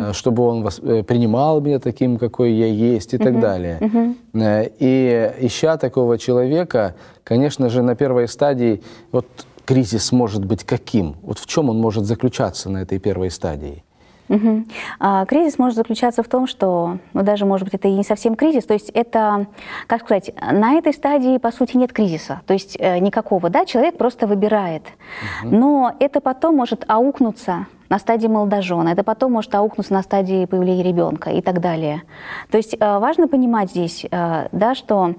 чтобы он принимал меня таким, какой я есть, и так далее. И ища такого человека, конечно же, на первой стадии вот кризис может быть каким? Вот в чем он может заключаться на этой первой стадии? Кризис может заключаться в том, что, ну, даже, может быть, это и не совсем кризис, то есть это, как сказать, на этой стадии, по сути, нет кризиса, то есть никакого, да, человек просто выбирает, но это потом может аукнуться на стадии молодожена, это потом может аукнуться на стадии появления ребенка и так далее. То есть важно понимать здесь, да, что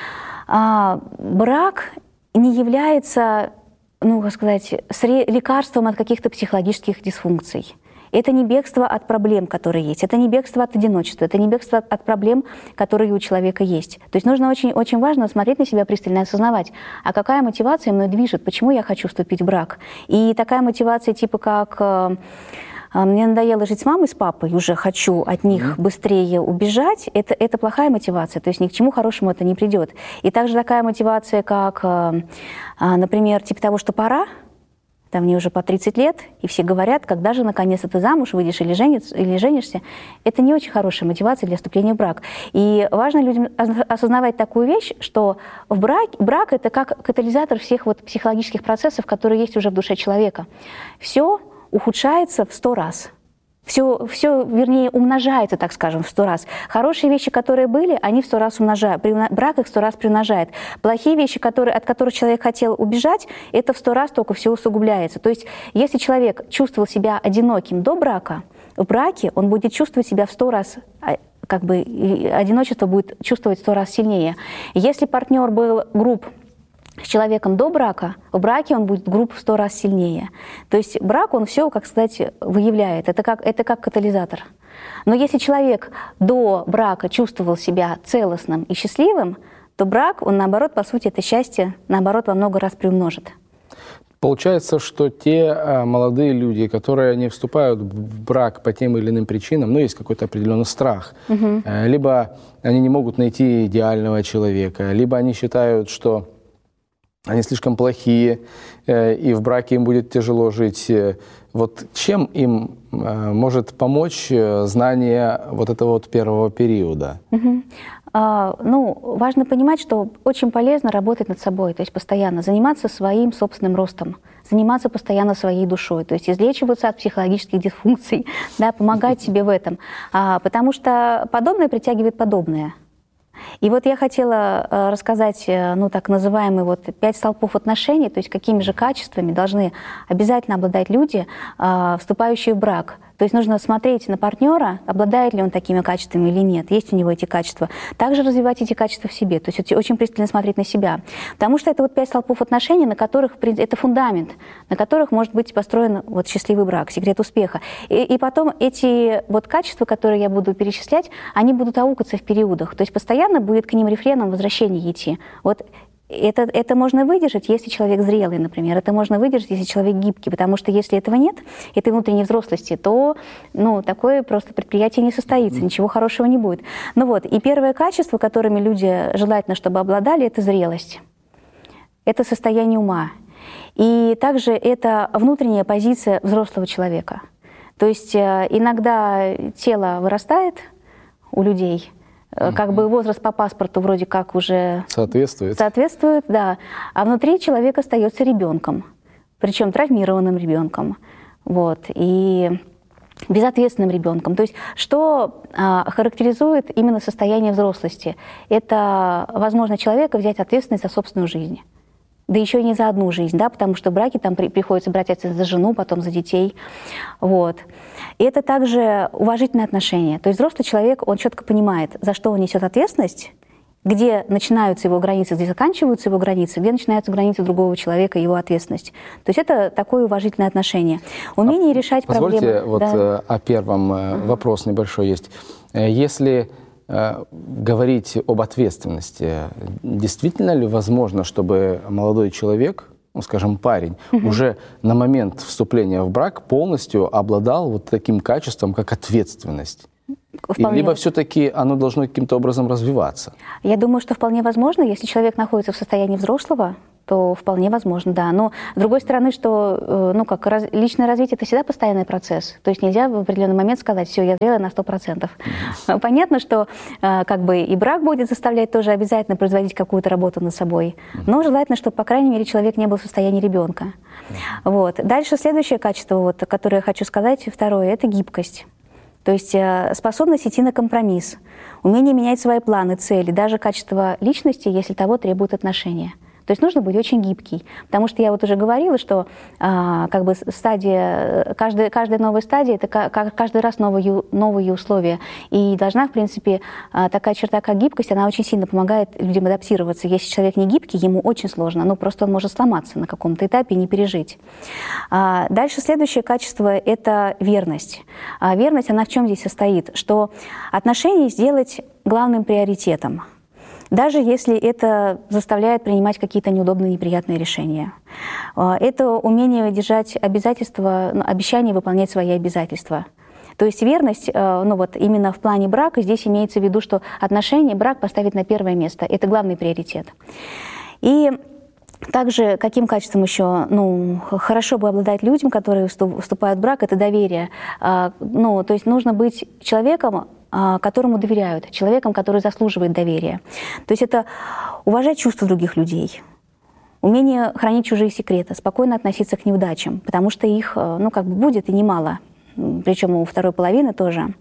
брак не является, ну, как сказать, лекарством от каких-то психологических дисфункций. Это не бегство от проблем, которые есть, это не бегство от одиночества, это не бегство от проблем, которые у человека есть. То есть нужно очень важно смотреть на себя пристально и осознавать, а какая мотивация мной движет, почему я хочу вступить в брак. И такая мотивация типа как «мне надоело жить с мамой, с папой, уже хочу от них быстрее убежать», это плохая мотивация, то есть ни к чему хорошему это не придет. И также такая мотивация, как, например, типа того, что пора, там мне уже по 30 лет, и все говорят, когда же наконец-то ты замуж выйдешь или женишься, это не очень хорошая мотивация для вступления в брак. И важно людям осознавать такую вещь, что брак это как катализатор всех вот психологических процессов, которые есть уже в душе человека. Все ухудшается в 100 раз. Все, вернее, умножается, так скажем, в 100 раз. Хорошие вещи, которые были, они в 100 раз умножают. Брак их в 100 раз приумножает. Плохие вещи, от которых человек хотел убежать, это в 100 раз только все усугубляется. То есть, если человек чувствовал себя одиноким до брака, в браке он будет чувствовать себя в 100 раз, как бы, одиночество будет чувствовать в 100 раз сильнее. Если партнер был груб с человеком до брака, в браке он будет груб в 100 раз сильнее. То есть брак, он все, как сказать, выявляет. Это как катализатор. Но если человек до брака чувствовал себя целостным и счастливым, то брак, он наоборот, по сути, это счастье, наоборот, во много раз приумножит. Получается, что те молодые люди, которые не вступают в брак по тем или иным причинам, ну, есть какой-то определенный страх, либо они не могут найти идеального человека, либо они считают, что они слишком плохие, и в браке им будет тяжело жить. Вот чем им может помочь знание вот этого вот первого периода? Ну, важно понимать, что очень полезно работать над собой, то есть постоянно заниматься своим собственным ростом, заниматься постоянно своей душой, то есть излечиваться от психологических дисфункций, да, помогать себе в этом, потому что подобное притягивает подобное. И вот я хотела рассказать, ну, так называемые вот 5 столпов отношений, то есть какими же качествами должны обязательно обладать люди, вступающие в брак. То есть нужно смотреть на партнера, обладает ли он такими качествами или нет, есть у него эти качества. Также развивать эти качества в себе, то есть очень пристально смотреть на себя. Потому что это вот 5 столпов отношений, на которых, это фундамент, на которых может быть построен вот счастливый брак, секрет успеха. И потом эти вот качества, которые я буду перечислять, они будут аукаться в периодах. То есть постоянно будет к ним рефреном возвращение идти. Вот это можно выдержать, если человек зрелый, например. Это можно выдержать, если человек гибкий. Потому что если этого нет, этой внутренней взрослости, то, ну, такое просто предприятие не состоится, ничего хорошего не будет. Ну вот, и первое качество, которыми люди желательно, чтобы обладали, это зрелость. Это состояние ума. И также это внутренняя позиция взрослого человека. То есть иногда тело вырастает у людей, как бы возраст по паспорту вроде как уже соответствует, да. А внутри человек остается ребенком, причем травмированным ребенком, вот, и безответственным ребенком. То есть что характеризует именно состояние взрослости? Это возможность человека взять ответственность за собственную жизнь. Да еще и не за одну жизнь, да, потому что в браке там приходится брать ответственность за жену, потом за детей. Вот. И это также уважительные отношения. То есть взрослый человек, он четко понимает, за что он несет ответственность, где начинаются его границы, где заканчиваются его границы, где начинаются границы другого человека и его ответственность. То есть это такое уважительное отношение. Умение решать проблемы. Позвольте, вот о первом вопрос небольшой есть. Если говорить об ответственности, действительно ли возможно, чтобы молодой человек, ну, скажем, парень, уже на момент вступления в брак полностью обладал вот таким качеством, как ответственность? Либо все-таки оно должно каким-то образом развиваться? Я думаю, что вполне возможно, если человек находится в состоянии взрослого, то вполне возможно, да. Но с другой стороны, что личное развитие — это всегда постоянный процесс. То есть нельзя в определенный момент сказать: все, я зрелая на 100%. Понятно, что и брак будет заставлять тоже обязательно производить какую-то работу над собой. Но желательно, чтобы, по крайней мере, человек не был в состоянии ребенка. Вот. Дальше следующее качество, которое я хочу сказать, второе, это гибкость. То есть способность идти на компромисс, умение менять свои планы, цели, даже качество личности, если того требуют отношения. То есть нужно быть очень гибкий, потому что я вот уже говорила, что стадия, каждая новая стадия — это каждый раз новые условия. И должна, в принципе, такая черта, как гибкость, она очень сильно помогает людям адаптироваться. Если человек не гибкий, ему очень сложно, просто он может сломаться на каком-то этапе и не пережить. Дальше следующее качество — это верность. Верность, она в чем здесь состоит? Что отношения сделать главным приоритетом, даже если это заставляет принимать какие-то неудобные, неприятные решения. Это умение держать обязательства, обещания выполнять свои обязательства. То есть верность, именно в плане брака, здесь имеется в виду, что отношения, брак поставить на первое место. Это главный приоритет. И также каким качеством еще хорошо бы обладать людям, которые вступают в брак, это доверие. То есть нужно быть человеком, которому доверяют, человеком, который заслуживает доверия. То есть это уважать чувства других людей, умение хранить чужие секреты, спокойно относиться к неудачам, потому что их, будет и немало, причем у второй половины тоже.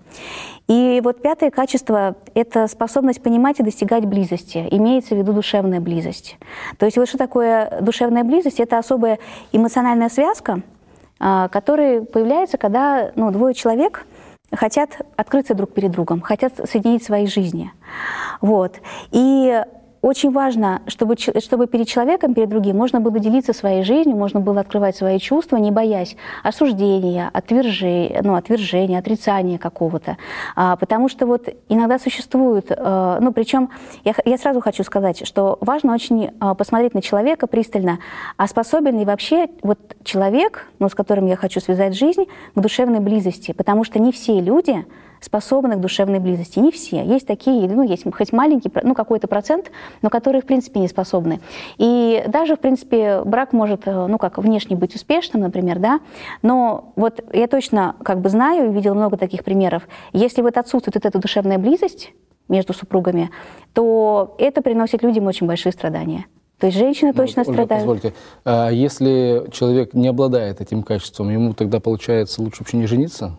И вот пятое качество — это способность понимать и достигать близости. Имеется в виду душевная близость. То есть вот что такое душевная близость? Это особая эмоциональная связка, которая появляется, когда двое человек хотят открыться друг перед другом, хотят соединить свои жизни. Вот. И очень важно, чтобы перед человеком, перед другим можно было делиться своей жизнью, можно было открывать свои чувства, не боясь осуждения, отвержения, отрицания какого-то. Потому что иногда существует, причем я сразу хочу сказать, что важно очень посмотреть на человека пристально, а способен ли вообще человек, с которым я хочу связать жизнь, к душевной близости, потому что не все люди способны к душевной близости. Не все. Есть такие, есть хоть маленький, какой-то процент, но которые, в принципе, не способны. И даже, в принципе, брак может, внешне быть успешным, например, да, но я точно знаю и видела много таких примеров. Если отсутствует эта душевная близость между супругами, то это приносит людям очень большие страдания. То есть женщины точно страдают. Позвольте, если человек не обладает этим качеством, ему тогда, получается, лучше вообще не жениться?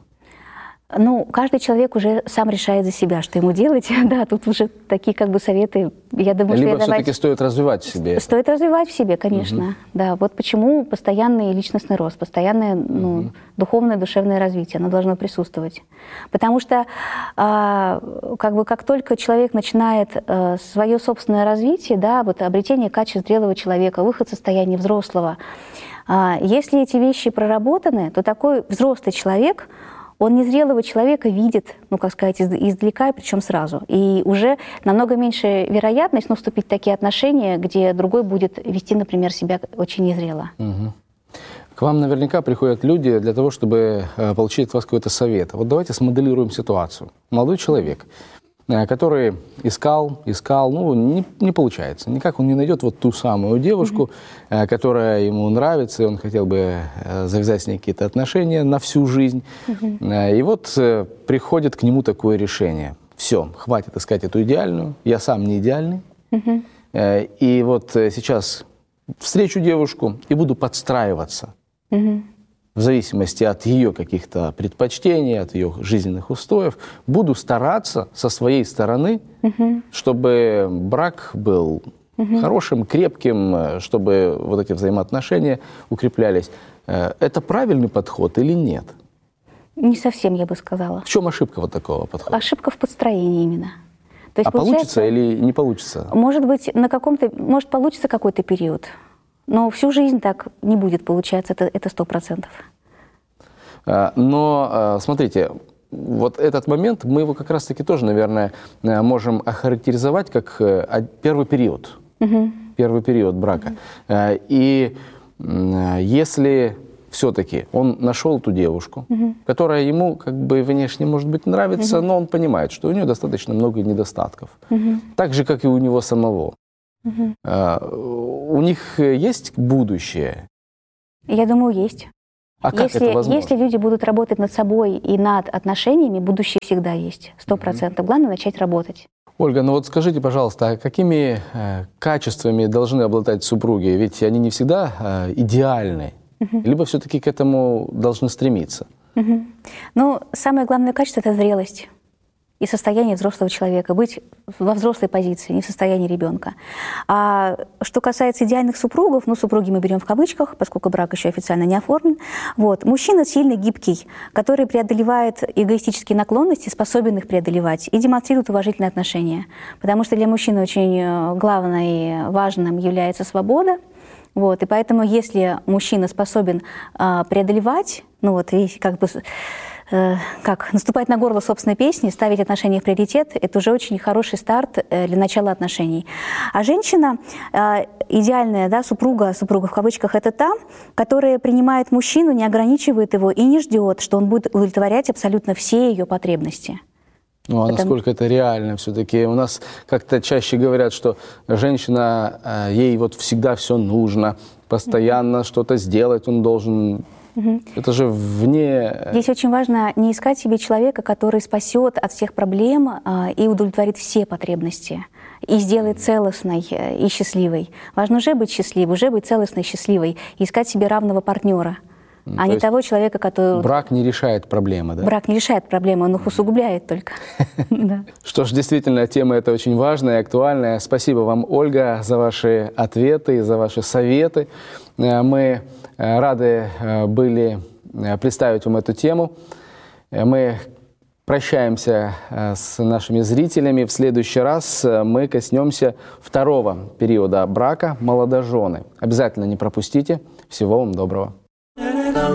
Каждый человек уже сам решает за себя, что ему делать. Да, тут уже такие советы, я думаю, либо все-таки стоит развивать в себе. Стоит развивать в себе, конечно. Угу. Да, почему постоянный личностный рост, постоянное духовное, душевное развитие, оно должно присутствовать. Потому что как только человек начинает свое собственное развитие, да, обретение качеств зрелого человека, выход из состояния взрослого, если эти вещи проработаны, то такой взрослый человек, он незрелого человека видит, издалека, причем сразу. И уже намного меньше вероятность вступить в такие отношения, где другой будет вести, например, себя очень незрело. Угу. К вам наверняка приходят люди для того, чтобы получить от вас какой-то совет. Давайте смоделируем ситуацию. Молодой человек, который искал, не получается. Никак он не найдет ту самую девушку, которая ему нравится, и он хотел бы завязать с ней какие-то отношения на всю жизнь. И приходит к нему такое решение. Все, хватит искать эту идеальную, я сам не идеальный. И сейчас встречу девушку и буду подстраиваться. В зависимости от ее каких-то предпочтений, от ее жизненных устоев, буду стараться со своей стороны, чтобы брак был хорошим, крепким, чтобы эти взаимоотношения укреплялись. Это правильный подход или нет? Не совсем, я бы сказала. В чем ошибка такого подхода? Ошибка в подстроении именно. То есть, получится или не получится? Может быть, может получится какой-то период. Но всю жизнь так не будет получаться, это 100%. Но, смотрите, этот момент мы его как раз-таки тоже, наверное, можем охарактеризовать как первый период. Первый период брака. И если все-таки он нашел ту девушку, которая ему внешне, может быть, нравится, но он понимает, что у нее достаточно много недостатков. Так же, как и у него самого. у них есть будущее? Я думаю, есть. А как это возможно? Если люди будут работать над собой и над отношениями, будущее всегда есть, 100%. Главное начать работать. Ольга, ну вот скажите, пожалуйста, а какими качествами должны обладать супруги? Ведь они не всегда идеальны. Либо все-таки к этому должны стремиться? Ну, самое главное качество – это зрелость и состояние взрослого человека, быть во взрослой позиции, не в состоянии ребенка. А что касается идеальных супругов, ну, супруги мы берем в кавычках, поскольку брак еще официально не оформлен. Вот. Мужчина сильный, гибкий, который преодолевает эгоистические наклонности, способен их преодолевать и демонстрирует уважительные отношения. Потому что для мужчины очень главным и важным является свобода. Вот. И поэтому, если мужчина способен преодолевать, ну вот, и как бы... как наступать на горло собственной песни, ставить отношения в приоритет, это уже очень хороший старт для начала отношений. А женщина, идеальная, да, супруга в кавычках, это та, которая принимает мужчину, не ограничивает его и не ждет, что он будет удовлетворять абсолютно все ее потребности. Ну, а насколько это реально все-таки? У нас как-то чаще говорят, что женщина, ей вот всегда все нужно, постоянно что-то сделать он должен... Это же вне... Здесь очень важно не искать себе человека, который спасет от всех проблем и удовлетворит все потребности, и сделает целостной и счастливой. Важно уже быть счастливой, уже быть целостной и счастливой, и искать себе равного партнера, а не того человека, который... Брак не решает проблемы, да? Брак не решает проблемы, он их усугубляет только. Что ж, действительно, тема эта очень важная и актуальная. Спасибо вам, Ольга, за ваши ответы, за ваши советы. Мы рады были представить вам эту тему. Мы прощаемся с нашими зрителями. В следующий раз мы коснемся второго периода брака – молодожены. Обязательно не пропустите. Всего вам доброго.